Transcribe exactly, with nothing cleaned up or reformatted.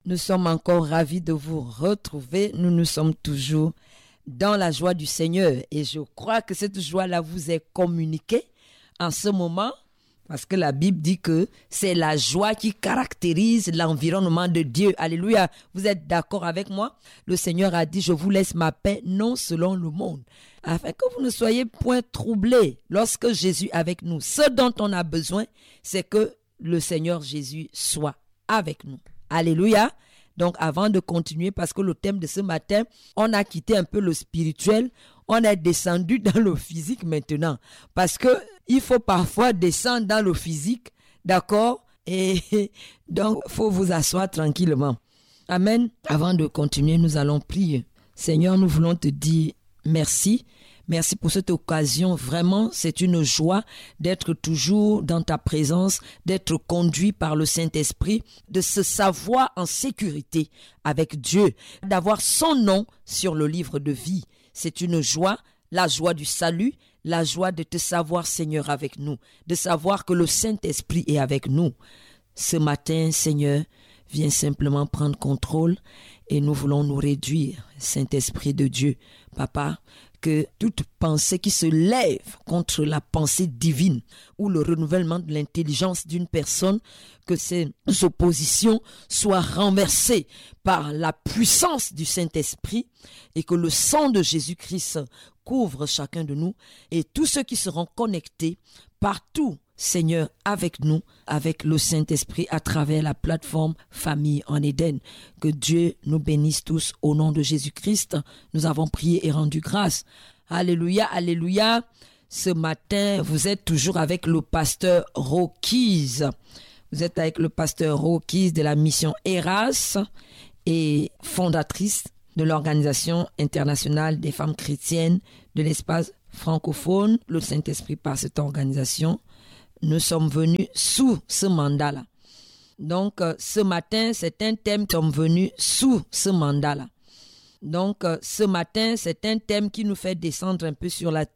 Nous sommes encore ravis de vous retrouver. Nous nous sommes toujours dans la joie du Seigneur. Et je crois que cette joie-là vous est communiquée en ce moment. Parce que la Bible dit que c'est la joie qui caractérise l'environnement de Dieu. Alléluia. Vous êtes d'accord avec moi? Le Seigneur a dit, je vous laisse ma paix, non selon le monde. Afin que vous ne soyez point troublés lorsque Jésus est avec nous. Ce dont on a besoin, c'est que le Seigneur Jésus soit avec nous. Alléluia. Donc avant de continuer, parce que le thème de ce matin, on a quitté un peu le spirituel, on est descendu dans le physique maintenant. Parce que il faut parfois descendre dans le physique, d'accord? Et donc, il faut vous asseoir tranquillement. Amen. Avant de continuer, nous allons prier. Seigneur, nous voulons te dire merci. Merci pour cette occasion. Vraiment, c'est une joie d'être toujours dans ta présence, d'être conduit par le Saint-Esprit, de se savoir en sécurité avec Dieu, d'avoir son nom sur le livre de vie. C'est une joie, la joie du salut, la joie de te savoir, Seigneur, avec nous, de savoir que le Saint-Esprit est avec nous. Ce matin, Seigneur, viens simplement prendre contrôle et nous voulons nous réduire, Saint-Esprit de Dieu. Papa, que toute pensée qui se lève contre la pensée divine ou le renouvellement de l'intelligence d'une personne, que ces oppositions soient renversées par la puissance du Saint-Esprit et que le sang de Jésus-Christ couvre chacun de nous et tous ceux qui seront connectés partout, Seigneur, avec nous, avec le Saint-Esprit à travers la plateforme Famille en Éden. Que Dieu nous bénisse tous au nom de Jésus-Christ. Nous avons prié et rendu grâce. Alléluia, alléluia. Ce matin, vous êtes toujours avec le pasteur Rocky's. Vous êtes avec le pasteur Rocky's de la mission Eras et fondatrice de l'Organisation internationale des femmes chrétiennes de l'espace francophone. Le Saint-Esprit par cette organisation. Nous sommes venus sous ce mandat-là. Donc, euh, ce matin, c'est un thème, nous sommes venus sous ce mandat-là. Donc, euh, ce matin, c'est un thème qui nous fait descendre un peu sur la